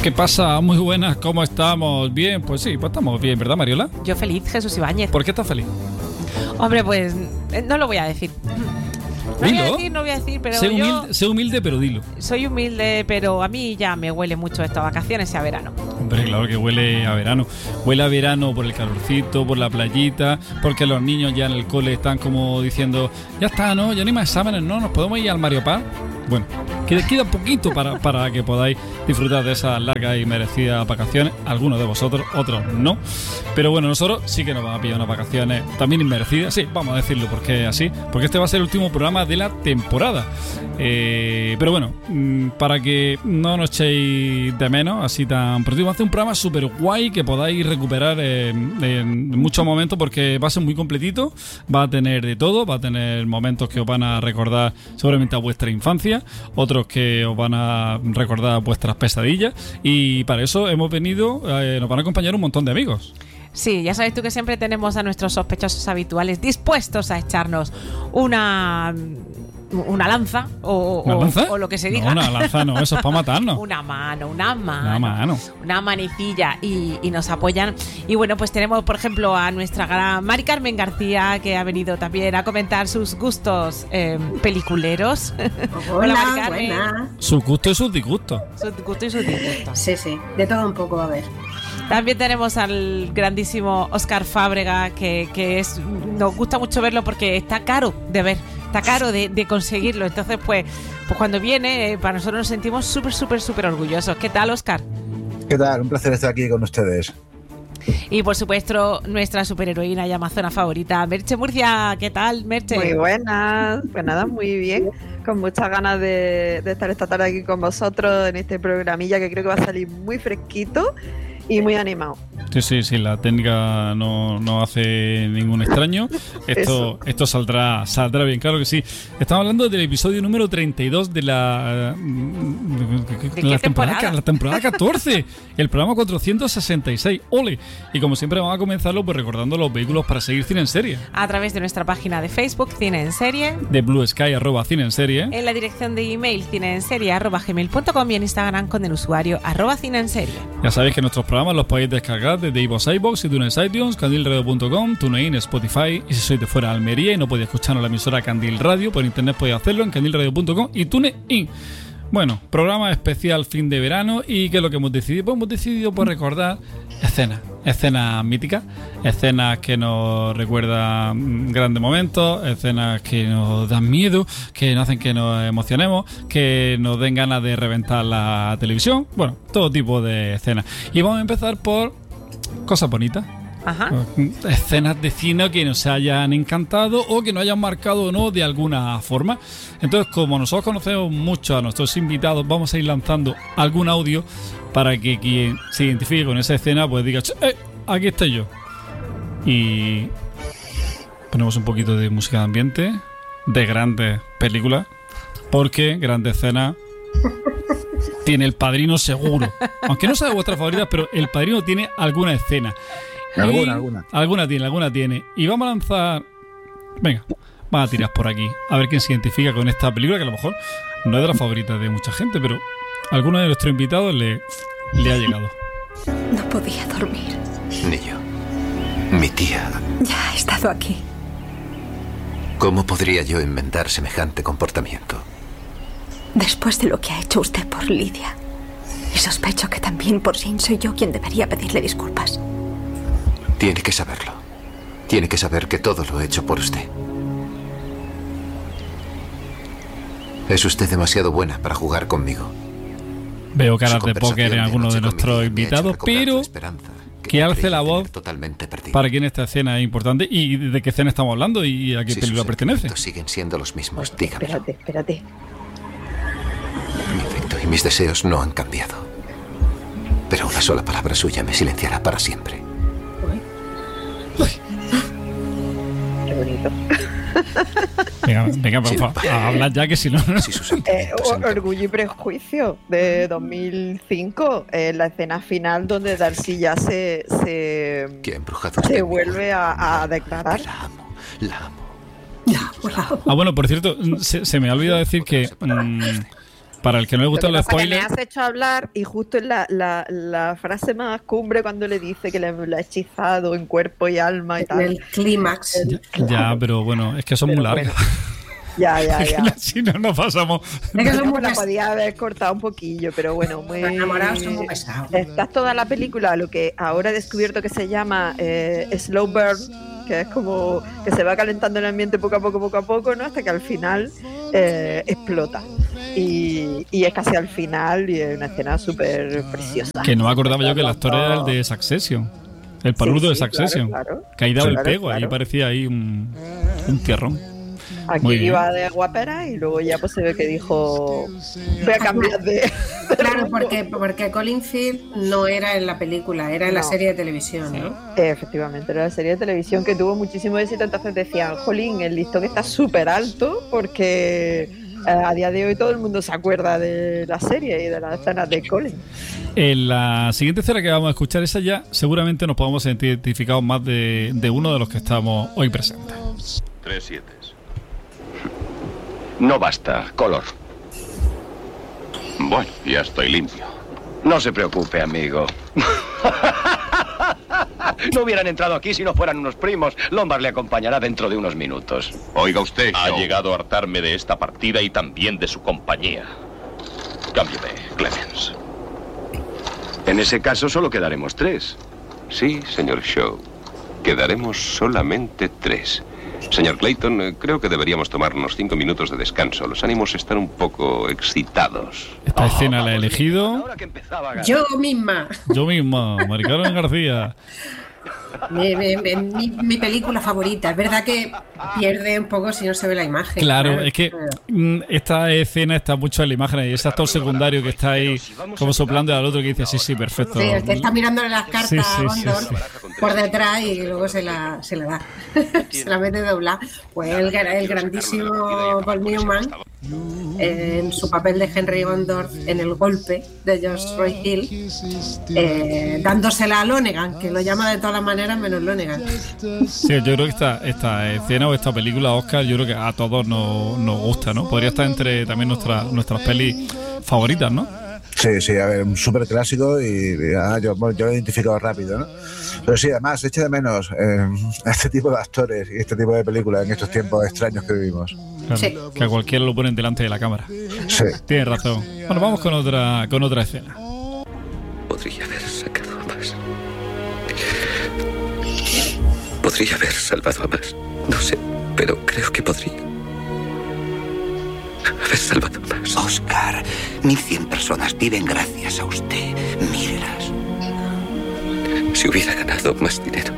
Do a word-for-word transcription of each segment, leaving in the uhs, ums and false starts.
¿Qué pasa? Muy buenas, ¿cómo estamos? Bien, pues sí, pues estamos bien, ¿verdad, Mariola? Yo feliz, Jesús Ibáñez. ¿Por qué estás feliz? Hombre, pues no lo voy a decir. No Dilo. voy a decir, no voy a decir, pero sé, yo humilde, sé humilde, pero dilo. soy humilde, pero a mí ya me huele mucho estas vacaciones y a verano. Hombre, claro que huele a verano. Huele a verano por el calorcito, por la playita, porque los niños ya en el cole están como diciendo, ya está, ¿no? Ya no hay más exámenes, ¿no? ¿Nos podemos ir al Mario Park? Bueno, queda, queda poquito para, para que podáis disfrutar de esas largas y merecidas vacaciones. Algunos de vosotros, otros no. Pero bueno, nosotros sí que nos vamos a pillar unas vacaciones también inmerecidas. Sí, vamos a decirlo porque es así. Porque este va a ser el último programa de la temporada. Eh, pero bueno, para que no nos echéis de menos, así tan pronto, vamos a hacer un programa súper guay que podáis recuperar en, en muchos momentos porque va a ser muy completito. Va a tener de todo. Va a tener momentos que os van a recordar seguramente a vuestra infancia. Otros que os van a recordar vuestras pesadillas, y para eso hemos venido, eh, nos van a acompañar un montón de amigos. Sí, ya sabes tú que siempre tenemos a nuestros sospechosos habituales dispuestos a echarnos una una lanza o, ¿Una o, lanza? o lo que se diga. No, una lanza no, eso es para matarnos. Una mano, una mano. Una mano. Una manecilla y, y nos apoyan. Y bueno, pues tenemos, por ejemplo, a nuestra gran Mari Carmen García, que ha venido también a comentar sus gustos eh, peliculeros. Hola, Mari Carmen. buena. Sus gustos y sus disgustos. Sus gustos y sus disgustos. Sí, sí, de todo un poco, a ver. También tenemos al grandísimo Óscar Fábrega, que, que es nos gusta mucho verlo porque está caro de ver, está caro de, de conseguirlo. Entonces, pues, pues cuando viene, eh, para nosotros nos sentimos súper, súper, súper orgullosos. ¿Qué tal, Óscar? ¿Qué tal? Un placer estar aquí con ustedes. Y por supuesto, nuestra superheroína y amazona favorita, Merche Murcia. ¿Qué tal, Merche? Muy buenas, pues nada, muy bien. Con muchas ganas de, de estar esta tarde aquí con vosotros en este programilla que creo que va a salir muy fresquito y muy animado. Sí, sí, sí, la técnica no, no hace ningún extraño. Esto, esto saldrá, saldrá bien, claro que sí. Estamos hablando del episodio número treinta y dos de la, ¿De la qué temporada, temporada? la temporada catorce, el programa cuatrocientos sesenta y seis. ¡Ole! Y como siempre vamos a comenzarlo pues recordando los vehículos para seguir Cine en Serie. A través de nuestra página de Facebook, Cine en Serie, De Blue Sky, arroba Cine en Serie. en la dirección de email cineenserie arroba gmail punto com y en Instagram con el usuario arroba Cine en Serie. Ya sabéis que nuestros programas los podéis descargar desde iVoox, iVoox, iTunes, iTunes, candil radio punto com, TuneIn, Spotify. Y si sois de fuera de Almería y no podéis escucharnos en la emisora Candil Radio, por internet podéis hacerlo en candil radio punto com y TuneIn. Bueno, programa especial fin de verano. ¿Y qué es lo que hemos decidido? Pues hemos decidido pues, recordar escenas, escenas míticas, escenas que nos recuerdan grandes momentos, escenas que nos dan miedo, que nos hacen que nos emocionemos, que nos den ganas de reventar la televisión. Bueno, todo tipo de escenas. Y vamos a empezar por cosas bonitas. Ajá. Escenas de cine que nos hayan encantado o que nos hayan marcado o no de alguna forma. Entonces, como nosotros conocemos mucho a nuestros invitados, vamos a ir lanzando algún audio para que quien se identifique con esa escena pues diga, eh, aquí estoy yo. Y ponemos un poquito de música de ambiente de grandes películas, porque Grandes Escenas tiene El Padrino seguro. Aunque no sea de vuestras favoritas, pero El Padrino tiene alguna escena. Alguna, alguna. Alguna tiene, alguna tiene. Y vamos a lanzar... Venga, vamos a tirar por aquí. A ver quién se identifica con esta película, que a lo mejor no es de las favoritas de mucha gente, pero a alguno de nuestros invitados le, le ha llegado. No podía dormir. Ni yo. Mi tía. Ya ha estado aquí. ¿Cómo podría yo inventar semejante comportamiento? Después de lo que ha hecho usted por Lidia. Y sospecho que también por Shane soy yo quien debería pedirle disculpas. Tiene que saberlo. Tiene que saber que todo lo he hecho por usted. Es usted demasiado buena para jugar conmigo. Veo caras Su de póker en conversación de algunos de anoche nuestros conmigo me ha hecho invitados, recobrar pero la esperanza que alce creí la voz tener totalmente perdida. para quién esta escena es importante y de qué escena estamos hablando y a qué Si película sus pertenece. sentimientos siguen siendo los mismos, dígamelo. Espérate, espérate. Mi afecto y mis deseos no han cambiado. Pero una sola palabra suya me silenciará para siempre. Qué bonito. Venga, venga, por Sí, favor, vaya. habla ya que si no... no. Si sus Eh, sentimientos han cambiado. Orgullo y Prejuicio de dos mil cinco, eh, la escena final donde Darcy ya se, se, ¿Qué ha embrujado usted se mi vuelve alma? a, a declarar. La amo, la amo. Ya, por favor. Ah, bueno, por cierto, se, se me ha olvidado decir que... mmm, para el que no le gustan Lo que los pasa es que spoilers... me has hecho hablar y justo en la, la, la frase más cumbre cuando le dice que le, le ha hechizado en cuerpo y alma y En tal. el clímax. Ya, ya, pero bueno, es que son Pero muy largas. bueno. Ya, ya, Es que ya. si no nos pasamos... Es que son Yo muy me la pesados. podía haber cortado un poquillo, pero bueno, muy... Los enamorados son muy pesados. Está toda la película, lo que ahora he descubierto que se llama eh, slow burn, que es como que se va calentando el ambiente poco a poco, poco a poco, ¿no? Hasta que al final eh, explota. Y, y es casi al final y es una escena súper preciosa. Que no me acordaba yo que el actor era el de Succession. El paludo Sí, sí, de Succession. claro, claro. Que ahí daba Claro, el pego, ahí claro. parecía ahí un, un tierrón. Aquí Muy bien. iba de guapera y luego ya pues se ve que dijo voy a cambiar de... Claro, porque, porque Colin Firth no era en la película, era en la No. serie de televisión, ¿no? Efectivamente, era la serie de televisión que tuvo muchísimo éxito, entonces decían, jolín, el listón está súper alto porque eh, a día de hoy todo el mundo se acuerda de la serie y de las escenas de Colin. En la siguiente escena que vamos a escuchar, esa ya seguramente nos podemos sentir identificados más de, de uno de los que estamos hoy presentes. Tres siete. No basta, color. Bueno, ya estoy limpio. No se preocupe, amigo. No hubieran entrado aquí si no fueran unos primos. Lombard le acompañará dentro de unos minutos. Oiga usted, ha Shaw. llegado a hartarme de esta partida y también de su compañía. Cámbiame, Clemens. En ese caso solo quedaremos tres. Sí, señor Shaw. Quedaremos solamente tres. Señor Clayton, eh, creo que deberíamos tomarnos cinco minutos de descanso. Los ánimos están un poco excitados. Esta escena la he elegido Ahora que empezaba a ganar. Yo misma. yo misma, Mari Carmen García. Mi, mi- mi- mi- mi película favorita. Es verdad que pierde un poco si no se ve la imagen. Claro, es que mm, esta escena está mucho en la imagen y ese actor secundario que está ahí como soplando al otro que dice, sí, sí, perfecto. Sí, el que está mirándole las cartas Sí, sí, a sí, Gondor sí. por detrás y luego se la, se la da. Se la mete doblar. Pues el, el grandísimo Paul Newman, eh, en su papel de Henry Gondor en El golpe de George Roy Hill, eh, dándosela a Lonegan, que lo llama de todas las maneras menos Lonegan. Sí, yo creo que esta, esta escena o esta película Oscar, yo creo que a todos nos, nos gusta, ¿no? Podría estar entre también nuestra, nuestras pelis favoritas, ¿no? Sí, sí, a ver, un súper clásico y, y, ah, yo, bueno, yo lo he identificado rápido, ¿no? Pero sí, además, echa de menos eh, a este tipo de actores y este tipo de películas en estos tiempos extraños que vivimos. Claro, Sí. que a cualquiera lo ponen delante de la cámara. Sí. Tienes razón. Bueno, vamos con otra, con otra escena. Podría haber sacado a más. Podría haber salvado a más. No sé, pero creo que podría haber salvado a más. Oscar, mil cien personas viven gracias a usted. Mírelas. Si hubiera ganado más dinero.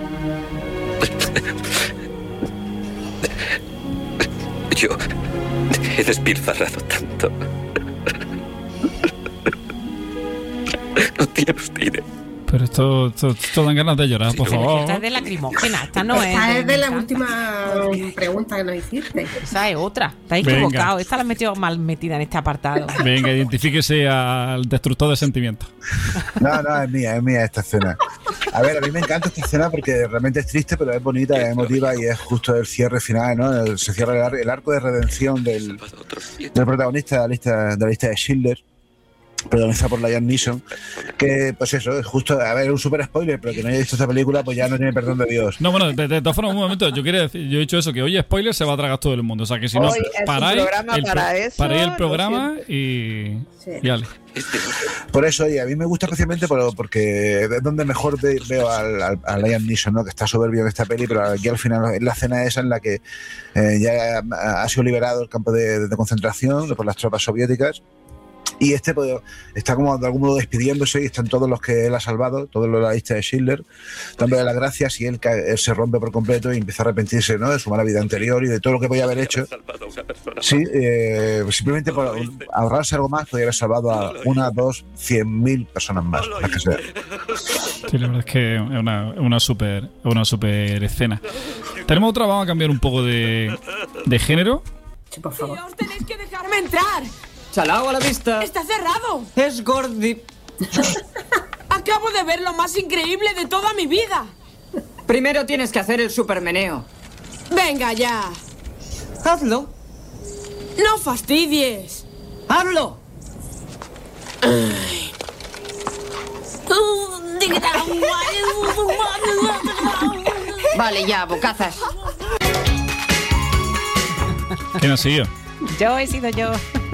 Yo he despilfarrado tanto. No tiene usted idea. Pero esto, esto, esto dan ganas de llorar, por Pero favor. esta es de lacrimógena, esta no es. Esta es de la esta- última pregunta que nos hiciste. Esa es otra. Está Venga. equivocado. Esta la han metido mal metida en este apartado. Venga, identifíquese al destructor de sentimientos. No, no, es mía, es mía esta escena. A ver, a mí me encanta esta escena porque realmente es triste, pero es bonita, es emotiva y es justo el cierre final, ¿no? El- se cierra el, ar- el arco de redención del, del protagonista de la lista de la lista de Schindler, protagonizada por Liam Neeson, que pues eso, es justo, a ver, un super spoiler, pero que no haya visto esta película, pues ya no tiene perdón de Dios. No, bueno, de, de todas formas, un momento, yo quiero decir, yo he dicho eso, que hoy spoiler se va a tragar todo el mundo. O sea, que si no, Hoy es un paráis programa el, para pro- eso, paráis el lo programa y, Sí. y ale. Por eso, y a mí me gusta especialmente por- porque es donde mejor ve- veo al, al, a Liam Neeson, ¿no? Que está soberbio en esta peli, pero aquí al final es la escena esa en la que eh, ya ha sido liberado el campo de, de concentración por las tropas soviéticas. Y este pues, está como de algún modo despidiéndose y están todos los que él ha salvado, todos los de la lista de Schindler, dándole las gracias y él, cae- él se rompe por completo y empieza a arrepentirse, ¿no? De su mala vida anterior y de todo lo que podía haber hecho. Sí, eh, simplemente por ahorrarse algo más podría haber salvado a una, dos, cien mil personas más, las que sea. Sí, la verdad es que es una, una super una super escena. Tenemos otra, vamos a cambiar un poco de, de género. Sí, por favor. Dios, tenéis que dejarme entrar. Salao a la vista. Está cerrado. Es Gordy. Acabo de ver lo más increíble de toda mi vida. Primero tienes que hacer el supermeneo. Venga ya. Hazlo. No fastidies. Hazlo. Vale, ya, bocazas. ¿Quién ha sido? Yo he sido yo.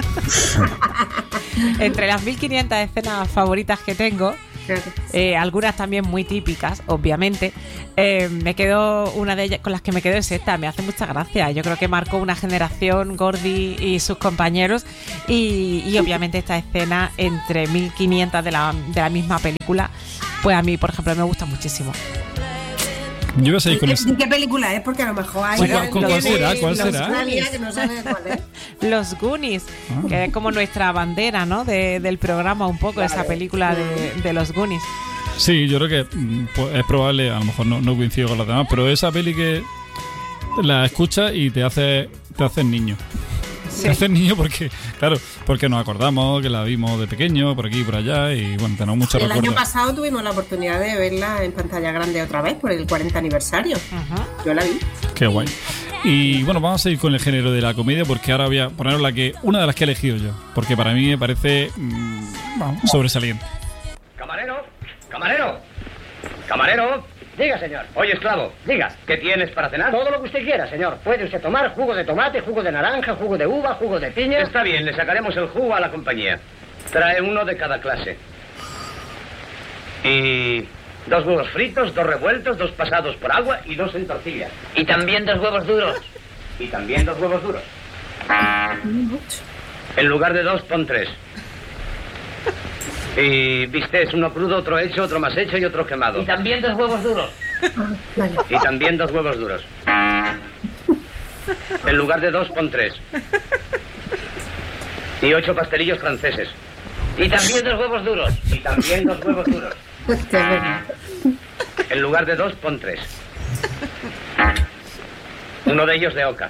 Entre las mil quinientas escenas favoritas que tengo, eh, algunas también muy típicas, obviamente, eh, me quedo, una de ellas con las que me quedo es esta. Me hace mucha gracia. Yo creo que marcó una generación, Gordy y sus compañeros, y, y obviamente esta escena entre mil quinientas de la, de la misma película, pues a mí, por ejemplo, me gusta muchísimo. Yo voy a seguir con ¿De, eso. ¿De qué película es? Porque a lo mejor hay... Bueno, ¿cuál, cuál será? ¿Cuál será? Que no sabe cuál es. Los Goonies, Ah. que es como nuestra bandera, ¿no? De, del programa un poco, esa película de, de los Goonies. Sí, yo creo que mm, pues, es probable, a lo mejor no, no coincido con los demás, pero esa peli que la escuchas y te hace te haces niño. Sí. Te haces niño porque, claro, porque nos acordamos que la vimos de pequeño, por aquí y por allá, y bueno, tenemos muchos El recuerdos. año pasado tuvimos la oportunidad de verla en pantalla grande otra vez por el cuarenta aniversario. Uh-huh. Yo la vi. Qué guay. Y bueno, vamos a seguir con el género de la comedia, porque ahora voy a poneros la que, una de las que he elegido yo, porque para mí me parece mmm, vamos, sobresaliente. Camarero, camarero, camarero. Diga, señor. Oye, esclavo, diga, ¿qué tienes para cenar? Todo lo que usted quiera, señor. Puede usted tomar jugo de tomate, jugo de naranja, jugo de uva, jugo de piña. Está bien, le sacaremos el jugo a la compañía. Trae uno de cada clase. Y dos huevos fritos, dos revueltos, dos pasados por agua y dos en tortilla. Y también dos huevos duros. Y también dos huevos duros. En lugar de dos, pon tres. Y bistec, uno crudo, otro hecho, otro más hecho y otro quemado. Y también dos huevos duros. Y también dos huevos duros. En lugar de dos, pon tres. Y ocho pastelillos franceses. Y también dos huevos duros. Y también dos huevos duros. En lugar de dos, pon tres. Uno de ellos de oca.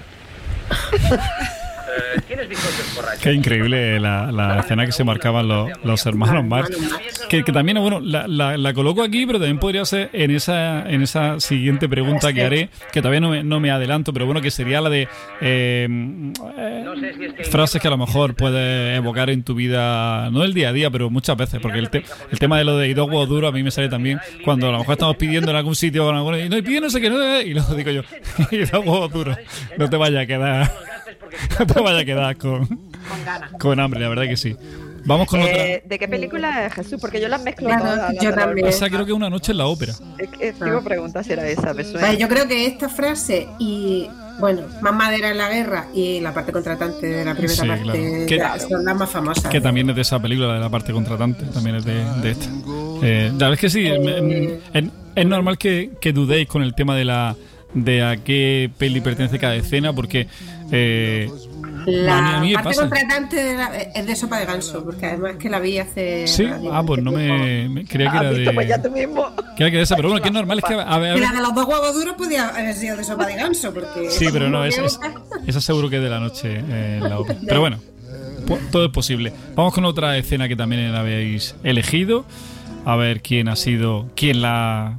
Eh, ¿Tienes bizcochos borrachos? Qué increíble la, la escena que se marcaban los, los hermanos Marx. Que, que también, bueno, la, la, la coloco aquí, pero también podría ser en esa en esa siguiente pregunta que haré, que todavía no me, no me adelanto, pero bueno, que sería la de eh, eh, frases que a lo mejor puedes evocar en tu vida, no el día a día, pero muchas veces, porque el, te, el tema de lo de y dos huevos duros a mí me sale también cuando a lo mejor estamos pidiendo en algún sitio, y no, y pide no sé qué, no, y luego digo yo, y dos huevos duros, no te vaya a quedar... No te vaya a quedar con, Con ganas. con hambre, la verdad que sí. Vamos con Eh, otra. ¿De qué película es, Jesús? Porque yo las mezclo Claro, todas. yo las- también. Esa creo que es Una noche en la ópera. Es que te iba a preguntar si era esa, me suena. Vale, yo creo que esta frase y, bueno, Más madera en la guerra y la parte contratante de la primera Sí, parte claro. Que- ya son las más famosas. Que también es de esa película, la de la parte contratante, también es de, de esta. Eh, la verdad es que sí, me- me- es, es normal que, que dudéis con el tema de la de a qué peli pertenece cada escena, porque eh, La a mí- a mí me parte pasa. contratante de la- es de Sopa de Ganso, porque además que la vi hace... Sí, relativamente ah, pues no me, me creía que ¿Has era visto? Pues ya de. tú mismo. Creía que era esa, pero bueno, que es normal, es que a ver, a Y ver- la de los dos huevos duros podía haber sido de Sopa de Ganso, porque... Sí, pero no, es, creo es, que- esa seguro que es de la noche eh, en la ópera. Pero bueno, po- todo es posible. Vamos con otra escena que también la habéis elegido. A ver quién ha sido, quién la...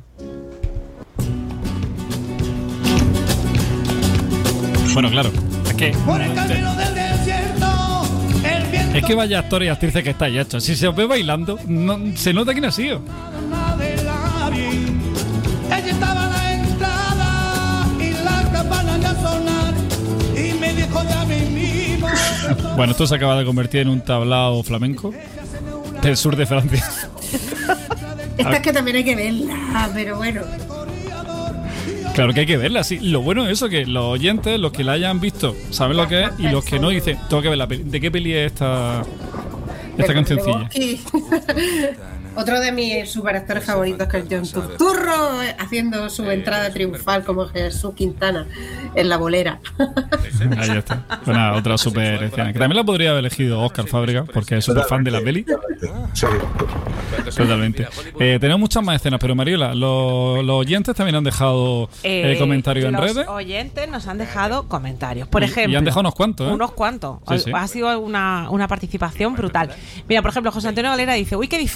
Bueno, claro, es que... Es que vaya actores y actrices que estáis hechos. Si se os ve bailando, no, se nota quién ha sido. Ella estaba a la entrada y la campana ya sonar y me dijo ya mí mismo. Bueno, esto se acaba de convertir en un tablao flamenco del sur de Francia. Esta es que también hay que verla, pero bueno. Claro que hay que verla, sí. Lo bueno es eso, que los oyentes, los que la hayan visto, saben lo que es, y los que no dicen, tengo que ver la peli. ¿De qué peli es esta, esta cancioncilla? Y otro de mis superactores favoritos, que es John Turturro, eh, haciendo su entrada triunfal como Jesús Quintana en La Bolera. Ahí está. Bueno, otra super escena. Que también la podría haber elegido Óscar Fábrega, porque es súper fan de la peli. Sí. Totalmente. Eh, tenemos muchas más escenas, pero Mariola, los, los oyentes también han dejado eh, Eh, comentarios en los redes. oyentes nos han dejado comentarios. Por Y- ejemplo, y han dejado unos cuantos, ¿eh? Unos cuantos. Sí, sí. Ha sido una, una participación brutal. Mira, por ejemplo, José Antonio Valera dice: uy, qué difícil. Es que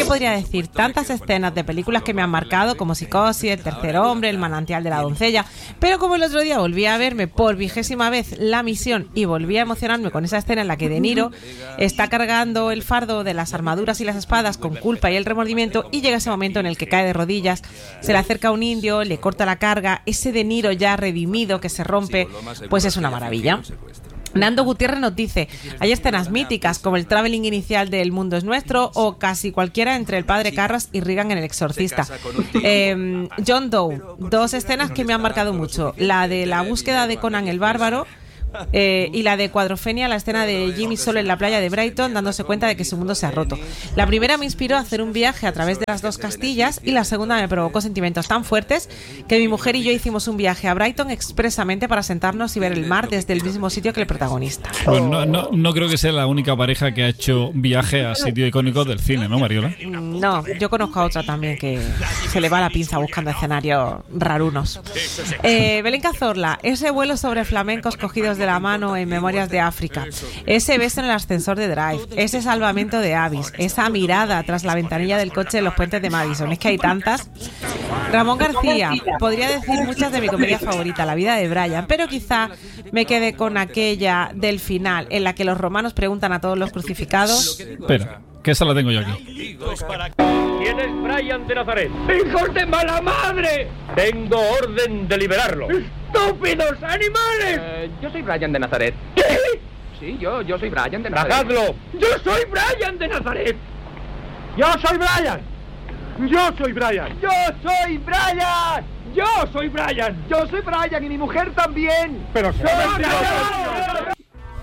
¿qué podría decir? Tantas escenas de películas que me han marcado, como Psicosis, El tercer hombre, El manantial de la doncella, pero como el otro día volví a verme por vigésima vez La misión y volví a emocionarme con esa escena en la que De Niro está cargando el fardo de las armaduras y las espadas con culpa y el remordimiento, y llega ese momento en el que cae de rodillas, se le acerca un indio, le corta la carga, ese De Niro ya redimido que se rompe, pues es una maravilla. Nando Gutiérrez nos dice, hay escenas míticas como el traveling inicial de El mundo es nuestro o casi cualquiera entre el padre Carras y Regan en El exorcista. Eh, John Doe, dos escenas que me han marcado mucho, la de la búsqueda de Conan el bárbaro, Eh, y la de Cuadrofenia, la escena de Jimmy solo en la playa de Brighton dándose cuenta de que su mundo se ha roto. La primera me inspiró a hacer un viaje a través de las dos Castillas y la segunda me provocó sentimientos tan fuertes que mi mujer y yo hicimos un viaje a Brighton expresamente para sentarnos y ver el mar desde el mismo sitio que el protagonista. Pues no, no, no creo que sea la única pareja que ha hecho viaje a sitios icónicos del cine, ¿no, Mariola? No, yo conozco a otra también que se le va la pinza buscando escenarios rarunos. Eh, Belén Cazorla, ese vuelo sobre flamencos cogidos de la mano en Memorias de África, ese beso en el ascensor de Drive, ese salvamento de Avis, esa mirada tras la ventanilla del coche en los puentes de Madison, es que hay tantas. Ramón García, podría decir muchas de mi comedia favorita, La vida de Brian, pero quizá me quede con aquella del final en la que los romanos preguntan a todos los crucificados. Espera, que esa la tengo yo aquí. ¿Quién es Brian de Nazaret? ¡Hijos de mala madre! Tengo orden de liberarlo. ¡Estúpidos animales! Eh, yo soy Brian de Nazaret. ¿Qué? Sí, yo, yo soy Brian de Nazaret. ¡Bajadlo! ¡Yo soy Brian de Nazaret! ¡Yo soy Brian! ¡Yo soy Brian! ¡Yo soy Brian! ¡Yo soy Brian! ¡Yo soy Brian y mi mujer también! ¡Pero soy Brian!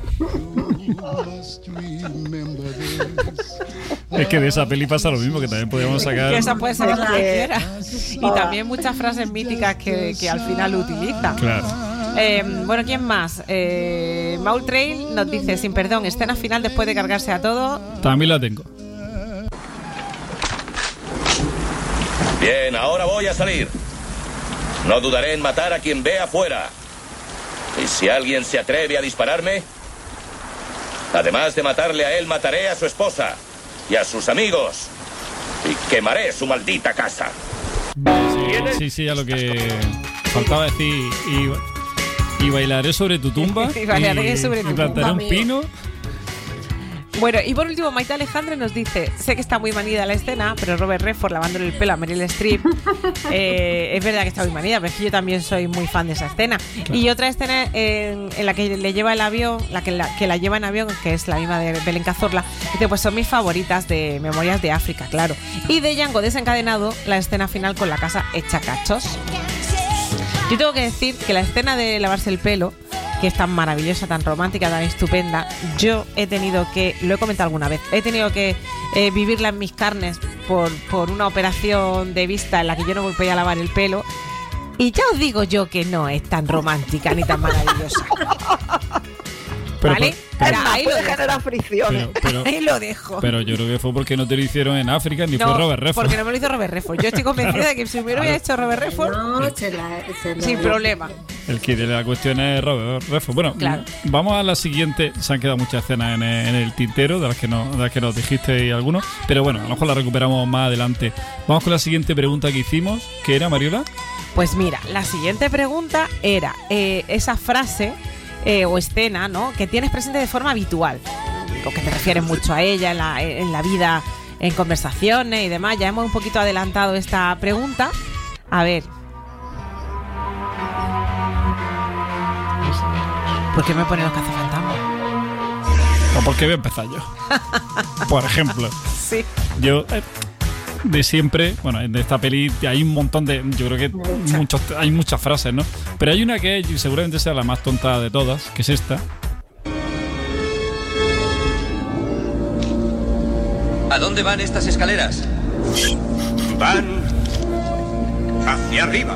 Es que de esa peli pasa lo mismo, que también podríamos sacar... Que esa puede ser cualquiera. Y también muchas frases míticas que, que al final utiliza. Claro. Eh, bueno, ¿quién más? Eh, Maul Trail nos dice, sin perdón, escena final después de cargarse a todo. También la tengo. Bien, ahora voy a salir. No dudaré en matar a quien vea afuera. Y si alguien se atreve a dispararme, además de matarle a él, mataré a su esposa y a sus amigos y quemaré su maldita casa. Sí, sí, sí, a lo que faltaba decir. Y, y bailaré sobre tu tumba. Y bailaré sobre tu y plantaré tumba. un pino. Bueno, y por último, Maite Alejandre nos dice, sé que está muy manida la escena, pero Robert Redford lavándole el pelo a Meryl Streep, eh, es verdad que está muy manida, pero es que yo también soy muy fan de esa escena. Claro. Y otra escena en, en la que le lleva el avión, la que la, que la lleva en avión, que es la misma de Belén Cazorla, dice, pues son mis favoritas de Memorias de África, claro. Y de Django desencadenado, la escena final con la casa hecha cachos. Yo tengo que decir que la escena de lavarse el pelo, que es tan maravillosa, tan romántica, tan estupenda, yo he tenido que, lo he comentado alguna vez, he tenido que eh, vivirla en mis carnes por, por una operación de vista en la que yo no me podía lavar el pelo, y ya os digo yo que no es tan romántica ni tan maravillosa. Pero, ¿vale? Pero, Ahora, ahí, lo generar fricciones. Pero, pero, ahí lo dejo. Pero yo creo que fue porque no te lo hicieron en África, ni no, fue Robert Redford. Porque no me lo hizo Robert Redford. Yo estoy convencida de que si me lo hubiera hecho Robert Redford, no, se la, se la sin problema. El que de la cuestión es Robert Redford. Bueno, claro. Vamos a la siguiente. Se han quedado muchas escenas en el, en el tintero, de las que, no, de las que nos dijiste y algunos. Pero bueno, a lo mejor la recuperamos más adelante. Vamos con la siguiente pregunta que hicimos, que era, Mariola. Pues mira, la siguiente pregunta era eh, esa frase eh, o escena, ¿no?, que tienes presente de forma habitual, o que te refieres mucho a ella en la, en la vida, en conversaciones y demás. Ya hemos un poquito adelantado esta pregunta. A ver. ¿Por qué me ponen los cazafantasmas? O porque voy a empezar yo. Por ejemplo. Sí. Yo... Eh, de siempre, bueno, de esta peli hay un montón de, yo creo que muchos, hay muchas frases, ¿no? Pero hay una que seguramente sea la más tonta de todas, que es esta. ¿A dónde van estas escaleras? Van hacia arriba.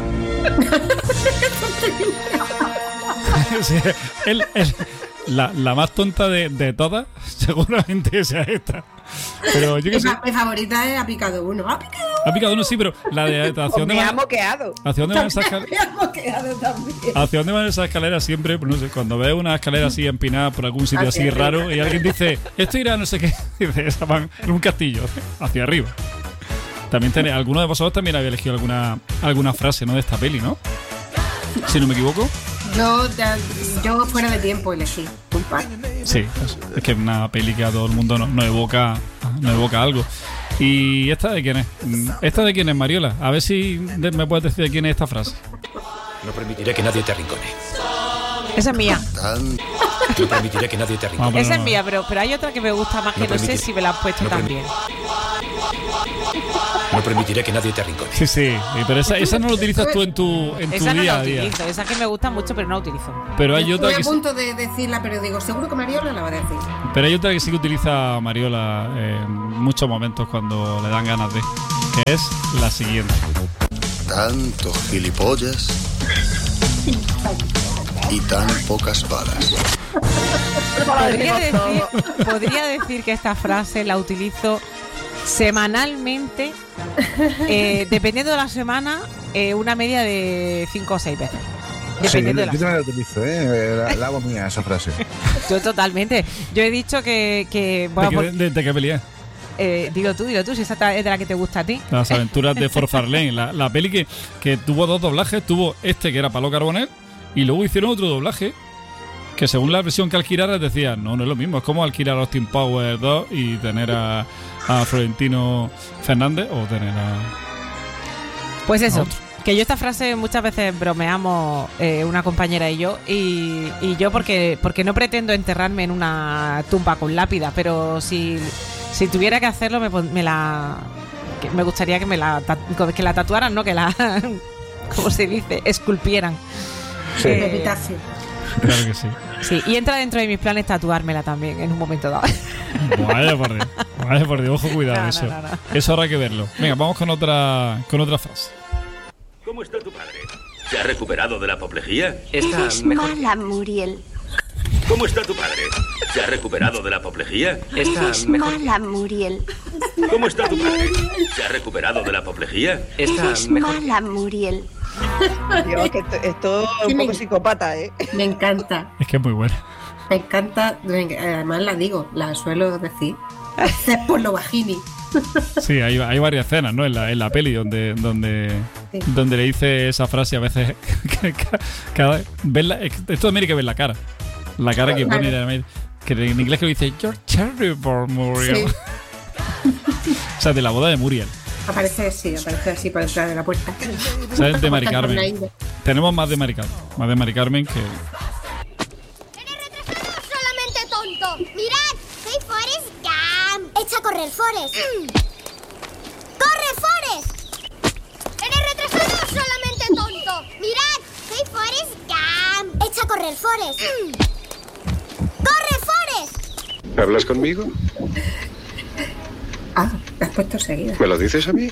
Sí, el, el, la, la más tonta de, de todas seguramente sea esta. Pero yo que sé. Mi favorita es Ha picado uno. Ha picado uno. Ha picado uno, sí, pero la de hacia dónde me van, ha moqueado. ¿Hacia dónde van esas escaleras? Me ha moqueado también. ¿Hacia dónde van esas escaleras siempre? Pues no sé, cuando ves una escalera así empinada por algún sitio hacia así arriba. raro y alguien dice, esto irá a no sé qué, dice, esa van en un castillo, hacia arriba. También tenéis, alguno de vosotros también había elegido alguna alguna frase, ¿no? De esta peli, ¿no? Si no me equivoco. Yo, ya- yo fuera de tiempo elegí un par. Sí, es, es que es una peli que a todo el mundo nos no evoca, no evoca algo. ¿Y esta de quién es? ¿Esta de quién es, Mariola? A ver si de- me puedes decir de quién es esta frase. No permitiré que nadie te arrincone. Esa es mía. No permitiré que nadie te arrincone. Esa es mía, pero, pero hay otra que me gusta más, que No no sé permitiré. si me la has puesto No también. No permitiré que nadie te arrincone. Sí, sí, pero esa, esa no la utilizas tú en tu, en tu Esa no día la a día. utilizo, esa que me gusta mucho, pero no la utilizo. Pero hay otra Estoy que a sí, punto de decirla, pero digo, seguro que Mariola la va a decir. pero hay otra que sí que utiliza Mariola en muchos momentos cuando le dan ganas de, que es la siguiente. Tantos gilipollas y tan pocas balas. Podría decir, podría decir que esta frase la utilizo semanalmente, eh, dependiendo de la semana, eh, una media de cinco o seis veces. Sí, yo, Dependiendo de la yo también la utilizo, ¿eh? La, la hago mía esa frase. Yo totalmente. Yo he dicho que, que ¿De, bueno, qué, por- de, de qué peli es? eh, dilo tú, dilo tú, si esa es de la que te gusta a ti. Las aventuras de Ford Fairlane. La, la peli que, que tuvo dos doblajes. Tuvo este que era Palo Carbonell y luego hicieron otro doblaje que según la versión que alquilaras decía, no, no es lo mismo. Es como alquilar a Austin Powers dos y tener a, a Florentino Fernández o tener a... Pues eso, Otro. que yo esta frase muchas veces bromeamos eh, una compañera y yo, y, y yo porque, porque no pretendo enterrarme en una tumba con lápida, pero si, si tuviera que hacerlo me, pon- me la... que me gustaría que me la, ta- que la tatuaran, no que la... ¿cómo se dice? Esculpieran. Sí. Eh, Epitafio. Claro que sí. sí, y entra dentro de mis planes tatuármela también en un momento dado. Vaya por Dios. Vaya por Dios. Ojo, cuidado No, no, eso. no, no. Eso habrá que verlo. Venga, vamos con otra, con otra frase. ¿Cómo está tu padre? ¿Se ha recuperado de la apoplejía? Eres mala, Muriel. ¿Cómo está tu padre? ¿Se ha recuperado de la apoplejía? Eres mala, Muriel. ¿Cómo está tu padre? ¿Se ha recuperado de la apoplejía? Eres mala, Muriel. Dios, que esto, esto es un poco psicópata, ¿eh? Me encanta, Es que es muy buena. me encanta. me- Además la digo, la suelo decir. Por lo bajini. Sí, hay, hay varias escenas, ¿no? En la, en la peli donde, donde, Sí. donde le dice esa frase a veces. que ca- cada, ver la- esto también hay que ver la cara. La cara que pone de- que en inglés que le dice You're terrible, Muriel. Sí. O sea, de la boda de Muriel. Aparece, sí, aparece así por detrás de la puerta. O sea, es de Mari Por Carmen. la India. Tenemos más de Mari Carmen. Más de Mari Carmen que. Solamente tonto. Mirad, soy Forrest Gump. Echa a correr, Forrest. ¡Corre, Forrest! Eres retrasado, solamente tonto. Mirad, soy Forrest Gump. Echa a correr, Forrest. ¡Corre, Forrest! ¿Hablas conmigo? Ah, la has puesto seguida. ¿Me lo dices a mí?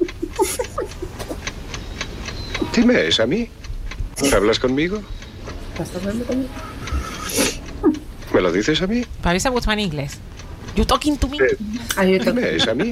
Dime, ¿es a mí? ¿Hablas conmigo? ¿Estás hablando conmigo? ¿Me lo dices a mí? Para mí se gusta en inglés. You talking to me? Dime, ¿es a mí?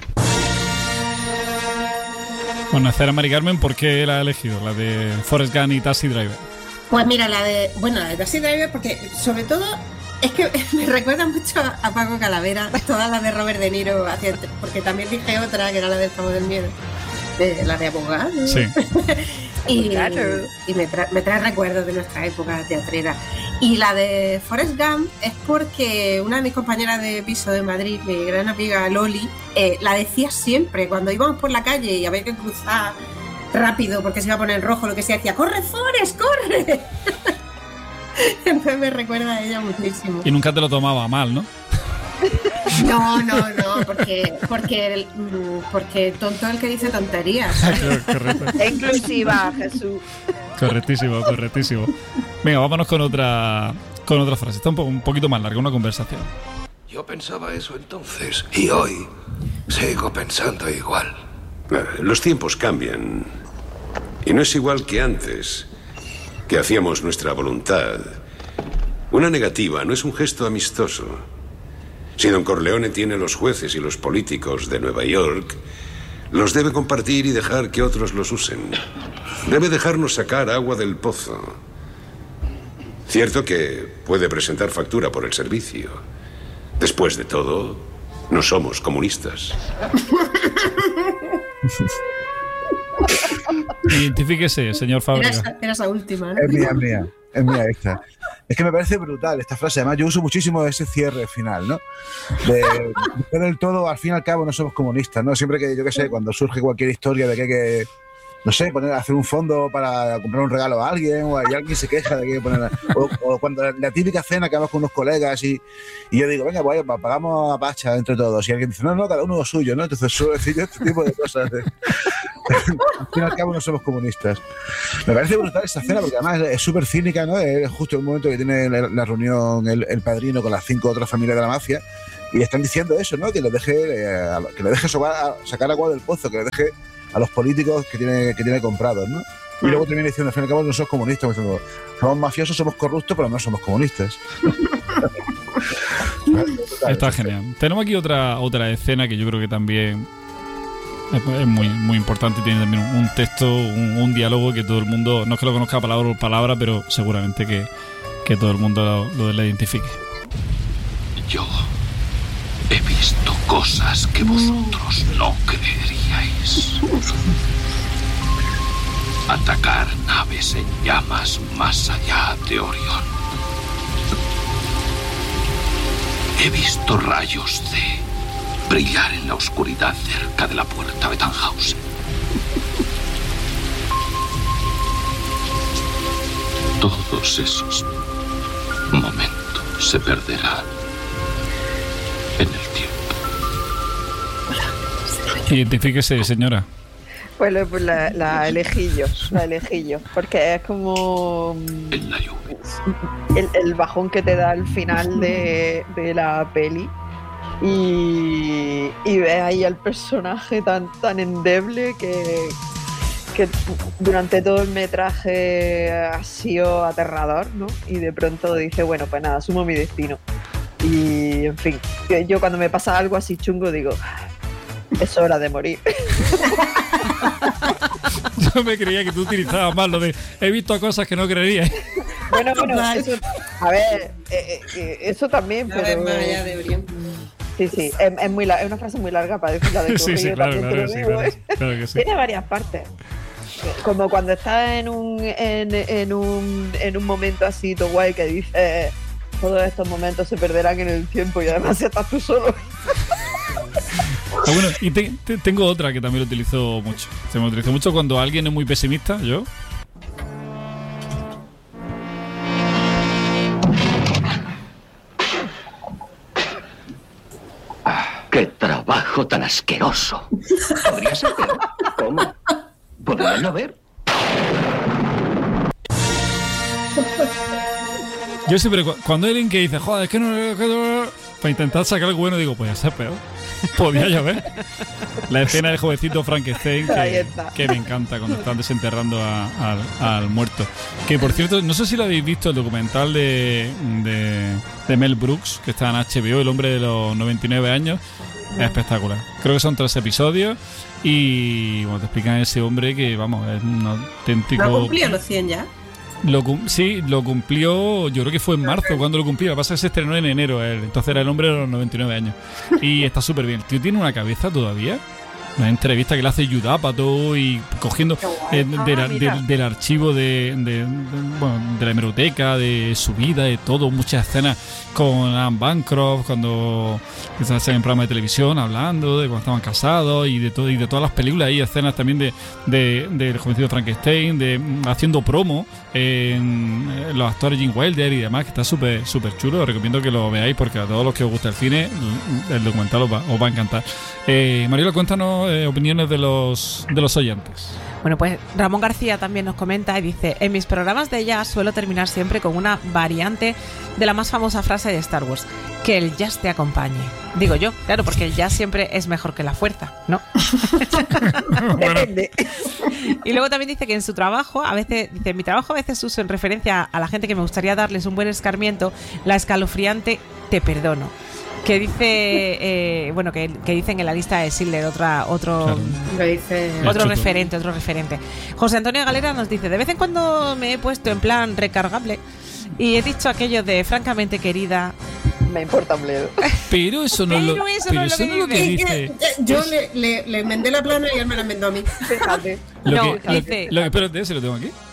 Bueno, hacer a Mari Carmen, ¿por qué la ha elegido? La de Forrest Gump y Taxi Driver. Pues mira, la de. Bueno, la de Taxi Driver, porque sobre todo. Es que me recuerda mucho a Paco Calavera, todas las de Robert De Niro, hacia- porque también dije otra, que era la del Cabo del Miedo, de, la de abogado. Sí. Y, Claro. y me, tra- me trae recuerdos de nuestra época teatrera. Y la de Forrest Gump es porque una de mis compañeras de piso de Madrid, mi gran amiga Loli, eh, la decía siempre, cuando íbamos por la calle y había que cruzar rápido porque se iba a poner en rojo, lo que sea, decía, ¡corre, Forrest, corre! Entonces me recuerda a ella muchísimo. Y nunca te lo tomaba mal, ¿no? No, no, no, porque, porque, mm, porque tonto el que dice tonterías. Correcto. Es inclusiva, Jesús. Correctísimo, correctísimo. Venga, vámonos con otra con otra frase. Está un, po- un poquito más larga, una conversación. Yo pensaba eso entonces y hoy sigo pensando igual. Ah, Los tiempos cambian. Y no es igual que antes, que hacíamos nuestra voluntad. Una negativa no es un gesto amistoso. Si don Corleone tiene los jueces y los políticos de Nueva York, los debe compartir y dejar que otros los usen. Debe dejarnos sacar agua del pozo. Cierto que puede presentar factura por el servicio. Después de todo, No somos comunistas. Identifíquese, señor Fábrega. Era esa, era esa última, ¿no? Es mía, es mía. Es mía esta. Es que me parece brutal esta frase. Además, yo uso muchísimo ese cierre final, ¿no? De, de del todo, al fin y al cabo, no somos comunistas, ¿no? Siempre que, yo qué sé, cuando surge cualquier historia de que hay que, no sé, poner, hacer un fondo para comprar un regalo a alguien, o hay alguien se queja de que hay que poner. O, o cuando la, la típica cena que vamos con unos colegas y, y yo digo, venga, pues pagamos a pacha entre todos. Y alguien dice, no, no, cada uno lo suyo, ¿no? Entonces suelo decir yo este tipo de cosas. De, al fin y al cabo no somos comunistas. Me parece brutal esta escena porque además es súper cínica, ¿no? Es justo el momento que tiene la, la reunión el, el padrino con las cinco otras familias de la mafia y están diciendo eso, ¿no? Que le deje, eh, que le deje sobar, sacar agua del pozo, que le deje a los políticos que tiene, que tiene comprados, ¿no? Y luego termina diciendo, al fin y al cabo no somos comunistas, diciendo, somos mafiosos, somos corruptos, pero no somos comunistas. Está genial. Tenemos aquí otra otra escena que yo creo que también es, es muy muy importante y tiene también un, un texto, un, un diálogo que todo el mundo, no es que lo conozca palabra por palabra, pero seguramente que, que todo el mundo lo, lo, lo identifique. Yo he visto cosas que vosotros no creeríais. Atacar naves en llamas más allá de Orión. He visto rayos de brillar en la oscuridad cerca de la puerta de Tannhausen. Todos esos momentos se perderán en el tiempo. Identifíquese, señora. Pues, la, pues la, la elegí yo, la elegí yo, porque es como el, el bajón que te da al final de, de la peli y, y ves ahí al personaje tan, tan endeble que, que durante todo el metraje ha sido aterrador, ¿no? Y de pronto dice, bueno, pues nada, asumo mi destino. Y, en fin, yo cuando me pasa algo así chungo digo, es hora de morir. Yo me creía que tú utilizabas más lo de he visto cosas que no creería. Bueno, bueno, eso, a ver, eh, eh, eso también, No, pero... es más allá de Orión. Sí, sí, es, es, muy, es una frase muy larga para decir la de Sí, sí, claro, claro, sí, claro, claro que sí. Tiene varias partes. Como cuando estás en un, en, en un, en un momento así, todo guay, que dices todos estos momentos se perderán en el tiempo y además si estás tú solo. Ah, bueno, y te, te, tengo otra que también lo utilizo mucho. Se me utilizo mucho cuando alguien es muy pesimista, yo. ¡Qué trabajo tan asqueroso! ¿Podría ser peor? ¿Cómo? ¿Podría no ver? Yo siempre, cuando hay alguien que dice, joder, es que no... Que no para intentar sacar algo bueno, digo, pues ya ser peor. Podía llover. La escena del jovencito Frankenstein, que, que me encanta cuando están desenterrando a, a, al muerto. Que por cierto, no sé si lo habéis visto, el documental de, de, de Mel Brooks, que está en H B O, El hombre de los noventa y nueve años. Es espectacular. Creo que son tres episodios y bueno, te explican a ese hombre que, vamos, es un auténtico... ¿No ha cumplido los cien ya? Lo, sí, lo cumplió, yo creo que fue en marzo cuando lo cumplió. Lo que pasa es que se estrenó en enero él. Entonces era el hombre de los noventa y nueve años. Y está súper bien. El tío tiene una cabeza todavía. Una entrevista que le hace Yudapato y cogiendo eh, de la, de, del archivo de, de, de, bueno, de la hemeroteca, de su vida, de todo, muchas escenas con Anne Bancroft cuando se en programa de televisión hablando de cuando estaban casados y de todo y de todas las películas. Hay escenas también de de del jovencito Frankenstein, de haciendo promo en, en los actores Gene Wilder y demás, que está súper súper chulo. Os recomiendo que lo veáis porque a todos los que os gusta el cine el documental os va, os va a encantar. eh, Mariola, cuéntanos Eh, opiniones de los de los oyentes. Bueno, pues Ramón García también nos comenta y dice: en mis programas de jazz suelo terminar siempre con una variante de la más famosa frase de Star Wars, que el jazz te acompañe. Digo yo, claro, porque el jazz siempre es mejor que la fuerza, ¿no? Depende. Y luego también dice que en su trabajo, a veces, dice, mi trabajo a veces uso en referencia a la gente que me gustaría darles un buen escarmiento, la escalofriante te perdono. Que dice, eh, bueno, que, que dicen en la lista de Schindler, otra, otro, claro. dice otro referente, otro referente. José Antonio Galera nos dice: de vez en cuando me he puesto en plan recargable y he dicho aquello de francamente querida, Me importa un bledo. Pero eso no, Pero lo, eso pero no es eso lo no que es lo que dice. dice. Yo le, le, le vendé la plana y él me la vendó a mí. Fíjate. Lo No, que, lo, dice- lo que- espérate, se lo tengo aquí.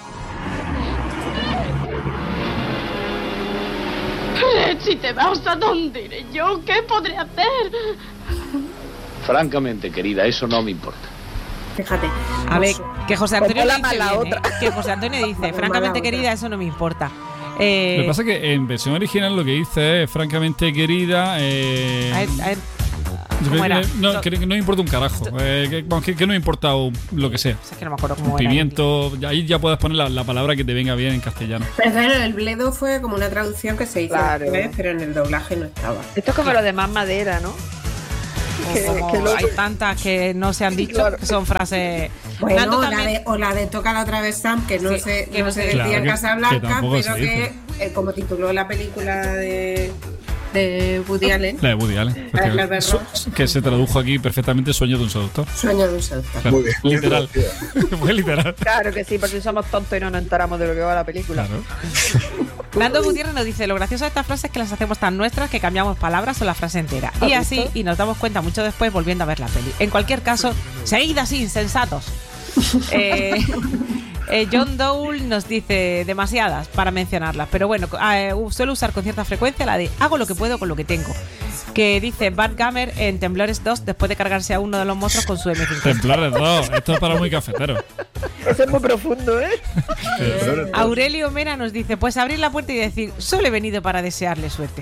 Fred, si te vas, ¿a dónde iré yo? ¿Qué podré hacer? Francamente, querida, eso no me importa. Fíjate. A ver, que José Antonio Pues dice mola más la bien, ¿eh? Que José Antonio dice, Mola francamente la querida, otra. eso no me importa. Eh, Lo que pasa es que en versión original lo que dice es francamente querida. Eh, a ver, a ver, yo ¿cómo creo era? que no, No. que no me importa un carajo. Eh, que, vamos, que, que no me importa un- lo que sea. Es que no me acuerdo cómo Un era. pimiento. Ahí ya puedes poner la, la palabra que te venga bien en castellano. Pero claro, el bledo fue como una traducción que se hizo Claro. después, pero en el doblaje no estaba. Esto es como lo de más madera, ¿no? O que- como que lo- hay tantas que no se han dicho, Claro. que son frases. Bueno, Nando la también- de, o la de Toca la otra vez Sam, que no Sí, se, que no no se se- decía Claro, en que- Casablanca, que tampoco pero se que, eh, como tituló la película de, de Woody Allen, La de Woody Allen. efectivamente. la de Su- Ross. que se tradujo aquí perfectamente Sueño de un seductor. Sueño de un seductor. Claro, Muy bien. literal. Fue literal. Claro que sí, porque somos tontos y no nos enteramos de lo que va la película. Claro. Nando Gutiérrez nos dice, lo gracioso de estas frases es que las hacemos tan nuestras que cambiamos palabras o la frase entera. Y ¿Has así, visto? y nos damos cuenta mucho después volviendo a ver la peli. En cualquier caso, seguid así, insensatos. eh, eh, John Dole nos dice demasiadas para mencionarlas, pero bueno, eh, suelo usar con cierta frecuencia la de hago lo que puedo con lo que tengo. Que dice Bart Gamer en Temblores dos después de cargarse a uno de los monstruos con su eme cincuenta. Templores dos. Esto es para muy cafetero. Eso es muy profundo, ¿eh? Aurelio Mena nos dice, pues abrir la puerta y decir, solo he venido para desearle suerte.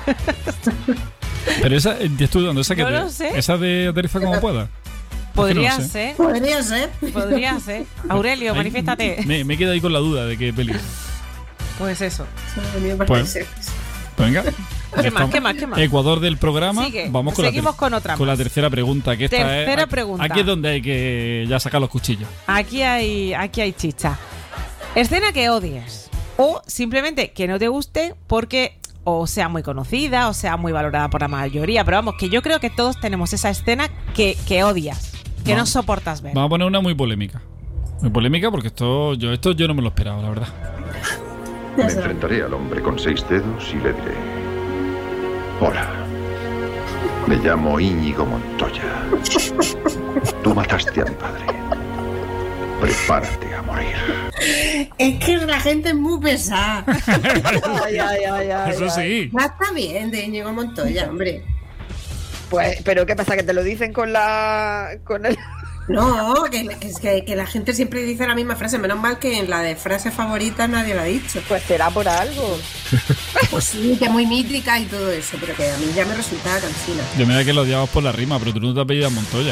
Pero esa, eh, ¿tú dónde? ¿Esa que No te- lo sé. ¿Esa de aterriza como pueda? Podría Es que no lo sé. ser, Podría ser. podría ser. Aurelio, Ahí manifiéstate. Me, me quedo ahí con la duda de qué peli es. Pues eso. A mí me Pues- parece. Pues venga. ¿Qué más, qué más, qué más? Ecuador del programa. Sigue. Vamos con, Seguimos la, ter- con otra con la más. tercera pregunta. Que esta Tercera es, pregunta. Aquí es donde hay que ya sacar los cuchillos. Aquí hay, aquí hay chicha. Escena que odies. O simplemente que no te guste porque o sea muy conocida o sea muy valorada por la mayoría. Pero vamos, que yo creo que todos tenemos esa escena que, que odias, que Va. no soportas ver. Vamos a poner una muy polémica. Muy polémica porque esto yo, esto yo no me lo esperaba, la verdad. Me enfrentaré al hombre con seis dedos y le diré: hola, me llamo Íñigo Montoya. Tú mataste a mi padre. Prepárate a morir. Es que la gente es muy pesada. Ay, ay, ay, ay, Eso ay. sí. No está bien de Íñigo Montoya, hombre. Pues, pero ¿qué pasa? ¿Que te lo dicen con la. con el. No, que, que, es que, que la gente siempre dice la misma frase. Menos mal que en la de frase favorita nadie la ha dicho. Pues será por algo. Pues sí, que es muy mítica y todo eso, pero que a mí ya me resultaba cansina. Yo me da que lo odiabas por la rima, pero tú no te apellidas Montoya.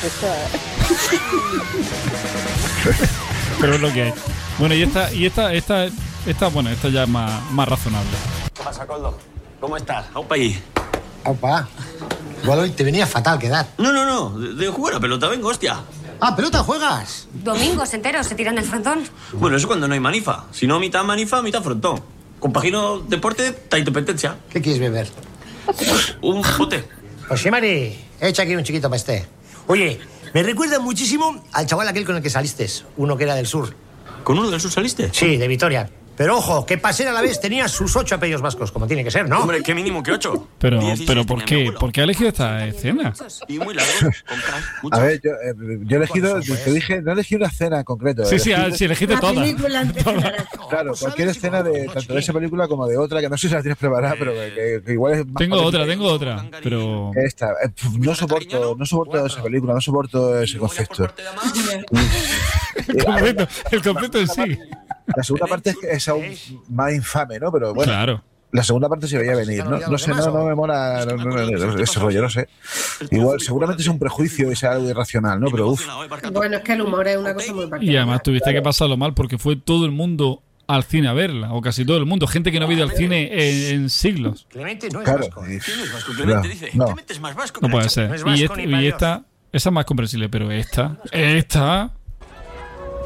Pero es lo que hay. Bueno, y esta, y esta, esta, esta, bueno, esta ya es más, más razonable. ¿Qué pasa, Coldo? ¿Cómo estás? Aupa allí. Aupa. Igual hoy te venía fatal quedar. No, no, no. De, de jugar a pelota vengo, hostia. Ah, pelota juegas. Domingos enteros se tiran el frontón. Bueno, eso cuando no hay manifa. Si no, mitad manifa, mitad frontón. Compagino deporte, ta independencia. ¿Qué quieres beber? Un bote. José Mari, echa aquí un chiquito para este. Oye, me recuerda muchísimo al chaval aquel con el que saliste, uno que era del sur. ¿Con uno del sur saliste? Sí, de Vitoria. Pero ojo, que pasera a la vez tenía sus ocho apellidos vascos, como tiene que ser, ¿no? Hombre, qué mínimo que ocho. Pero, dieciséis pero ¿por tenía mi qué? abuelo. ¿Por qué ha elegido esta escena? Y muy largo. Compras mucho. A ver, yo, eh, yo he elegido, te dije, no he elegido una escena en concreto. Sí, sí, elegí- ah, sí, elegiste La todas. película entera. Claro, cualquier escena de tanto de esa película como de otra, que no sé si la tienes preparada, pero que, que igual es más Tengo polémica. otra, tengo otra. Pero. Esta, eh, pf, no soporto, no soporto esa película, no soporto ese concepto. El completo, el completo en sí. La segunda parte es, es aún más infame, ¿no? Pero bueno, Claro. la segunda parte se veía venir. No, no sé, no, no me mola no, no, no, ese rollo, no sé. Igual, seguramente es un prejuicio y sea algo irracional, ¿no? Pero uff. Bueno, es que el humor es una cosa muy Y particular. además tuviste que pasarlo mal porque fue todo el mundo al cine a verla, o casi todo el mundo. Gente que no ha ido al cine en, en siglos. Clemente no es Claro. vasco. y- ¿Quién es vasco? claro, Clemente dice. no. Te metes más vasco. No que puede la ser. No es Y, vasco esta, ni y pa' Dios. esta, esa es más comprensible, pero esta, esta,